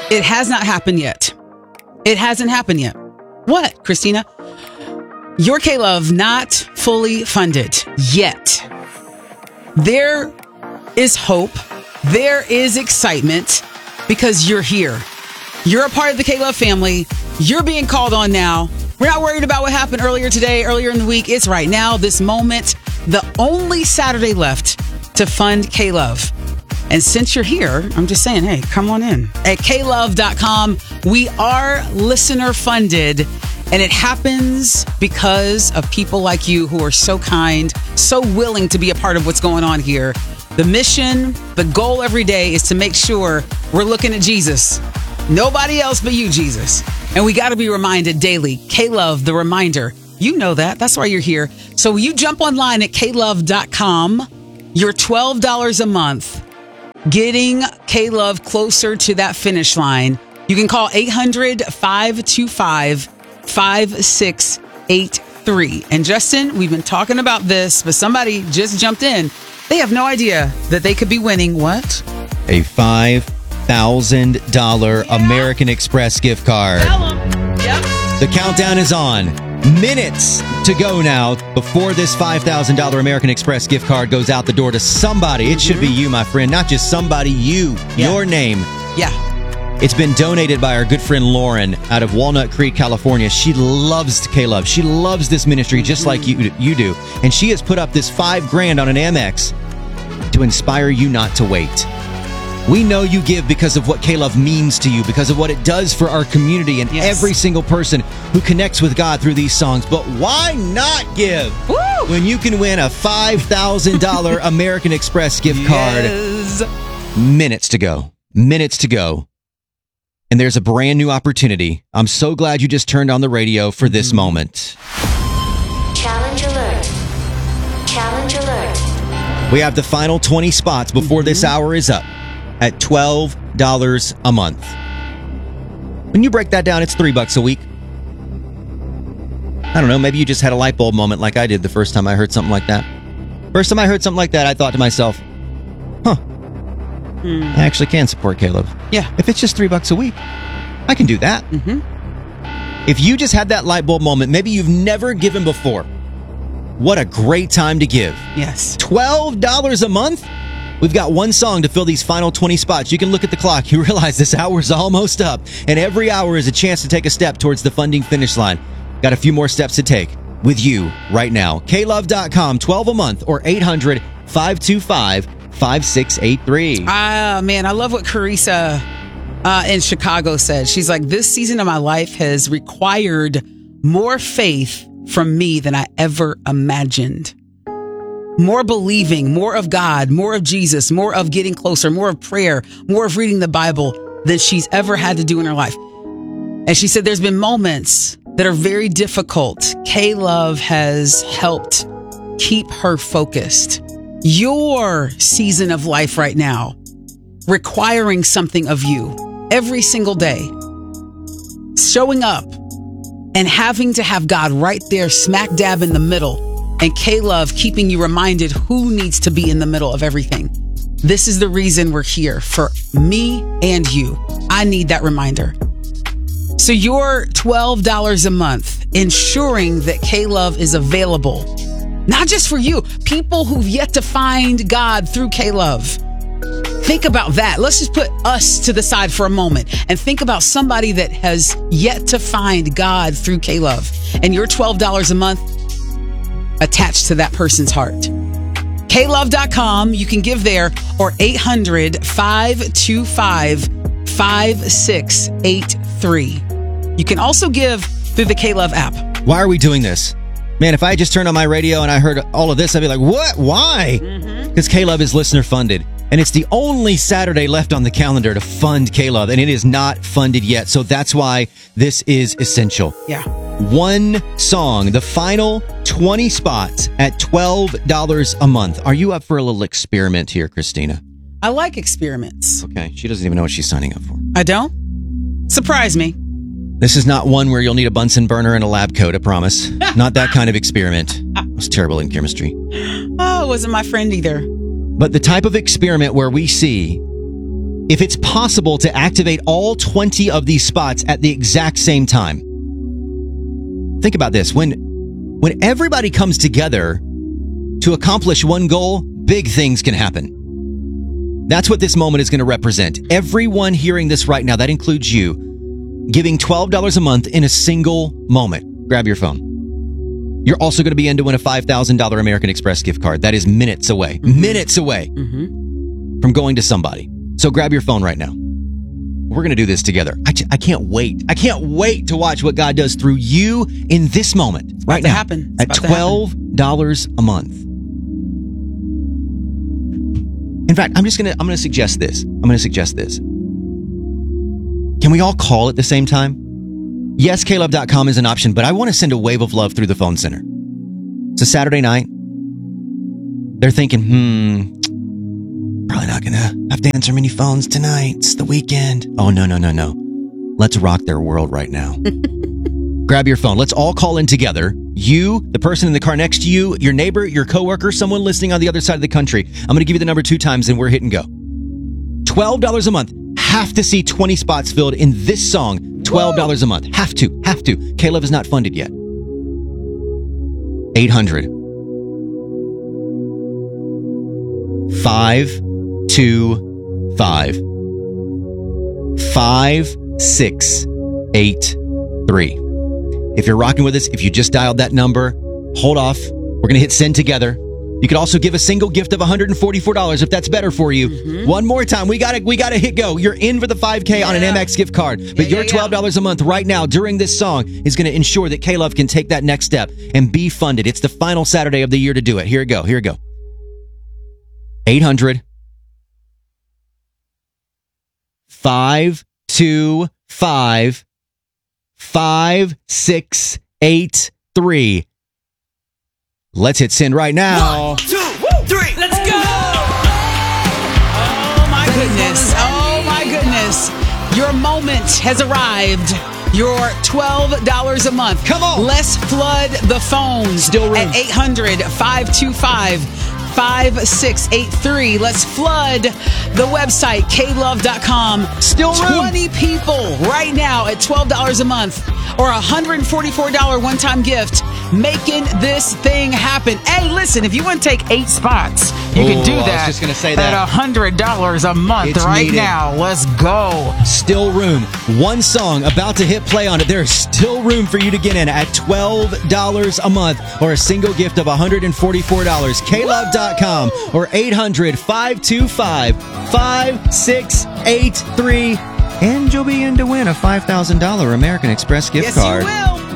It has not happened yet. It hasn't happened yet. What, Christina? Your K-Love not fully funded yet. There is hope. There is excitement because you're here. You're a part of the K-Love family. You're being called on now. We're not worried about what happened earlier today, earlier in the week. It's right now, this moment, the only Saturday left to fund K-Love. And since you're here, I'm just saying, hey, come on in. At klove.com, we are listener funded, and it happens because of people like you who are so kind, so willing to be a part of what's going on here. The mission, the goal every day is to make sure we're looking at Jesus. Nobody else but you, Jesus. And we got to be reminded daily. K-Love, the reminder. You know that. That's why you're here. So you jump online at klove.com. You're $12 a month. Getting K-Love closer to that finish line. You can call 800-525-5683. And Justin, we've been talking about this, but somebody just jumped in. They have no idea that they could be winning what? A $5,000 American Express gift card. Yep. The countdown is on. Minutes to go now before this $5,000 American Express gift card goes out the door to somebody. It should be you, my friend. Not just somebody, you. Yeah. Your name. Yeah. It's been donated by our good friend Lauren out of Walnut Creek, California. She loves K-Love. She loves this ministry just like you do. And she has put up this $5,000 on an Amex to inspire you not to wait. We know you give because of what K-Love means to you, because of what it does for our community and every single person who connects with God through these songs. But why not give when you can win a $5,000 American Express gift card? Minutes to go. Minutes to go. And there's a brand new opportunity. I'm so glad you just turned on the radio for this moment. Challenge alert. Challenge alert. We have the final 20 spots before this hour is up at $12 a month. When you break that down, it's $3 a week. I don't know, maybe you just had a light bulb moment like I did the first time I heard something like that. First time I heard something like that, I thought to myself, I actually can support K-Love. Yeah. If it's just $3 a week, I can do that. Mm-hmm. If you just had that light bulb moment, maybe you've never given before. What a great time to give. Yes. $12 a month? We've got one song to fill these final 20 spots. You can look at the clock. You realize this hour's almost up. And every hour is a chance to take a step towards the funding finish line. Got a few more steps to take with you right now. klove.com, 12 a month, or 800-525-5683. Man, I love what Carissa in Chicago said. She's like, this season of my life has required more faith from me than I ever imagined. More believing, more of God, more of Jesus, more of getting closer, more of prayer, more of reading the Bible than she's ever had to do in her life. And she said there's been moments that are very difficult. K-Love has helped keep her focused. Your season of life right now, requiring something of you every single day, showing up and having to have God right there smack dab in the middle. And K-Love keeping you reminded who needs to be in the middle of everything. This is the reason we're here, for me and you. I need that reminder. So your $12 a month, ensuring that K-Love is available, not just for you, people who've yet to find God through K-Love. Think about that. Let's just put us to the side for a moment and think about somebody that has yet to find God through K-Love. And your $12 a month attached to that person's heart. klove.com, you can give there, or 800-525-5683. You can also give through the K-Love app. Why are we doing this? Man, if I just turned on my radio and I heard all of this, I'd be like, what? Why? Because K-Love is listener funded. And it's the only Saturday left on the calendar to fund K-Love, and it is not funded yet. So that's why this is essential. Yeah. One song, the final 20 spots at $12 a month. Are you up for a little experiment here, Christina? I like experiments. Okay, she doesn't even know what she's signing up for. I don't? Surprise me. This is not one where you'll need a Bunsen burner and a lab coat, I promise. Not that kind of experiment. I was terrible in chemistry. Oh, it wasn't my friend either. But the type of experiment where we see if it's possible to activate all 20 of these spots at the exact same time. Think about this. When everybody comes together to accomplish one goal, big things can happen. That's what this moment is going to represent. Everyone hearing this right now, that includes you, giving $12 a month in a single moment. Grab your phone. You're also going to be in to win a $5,000 American Express gift card. That is minutes away. Minutes away from going to somebody. So grab your phone right now. We're going to do this together. I can't wait. I can't wait to watch what God does through you in this moment. Right now. Happen. At $12 a month. In fact, I'm going to suggest this. Can we all call at the same time? Yes, KLove.com is an option, but I want to send a wave of love through the phone center. It's a Saturday night. They're thinking, probably not going to have to answer many phones tonight. It's the weekend. Oh, no. Let's rock their world right now. Grab your phone. Let's all call in together. You, the person in the car next to you, your neighbor, your coworker, someone listening on the other side of the country. I'm going to give you the number 2 times and we're hitting go. $12 a month. Have to see 20 spots filled in this song. $12 a month. Have to. KLove is not funded yet. 800 525 5683. If you're rocking with us, if you just dialed that number, hold off. We're going to hit send together. You could also give a single gift of $144 if that's better for you. One more time. We got to hit go. You're in for the 5K on an Amex gift card. But your $12 a month right now during this song is going to ensure that KLove can take that next step and be funded. It's the final Saturday of the year to do it. Here we go. 800 525 5683. Let's hit send right now. 1, 2, 3, let's go! Oh my goodness. Your moment has arrived. Your $12 a month. Come on. Let's flood the phones. Still room. At 800-525-5683. Let's flood the website, klove.com. Still room. 20 people right now at $12 a month or $144 one-time gift, making this thing happen. Hey, listen, if you want to take 8 spots, you can do that. I was just going to say that. At $100 a month It's right needed. now. Let's go. Still room. One song about to hit play on it. There's still room for you to get in at $12 a month or a single gift of $144. KLove.com or 800-525-5683. And you'll be in to win a $5,000 American Express gift card. Yes, you will.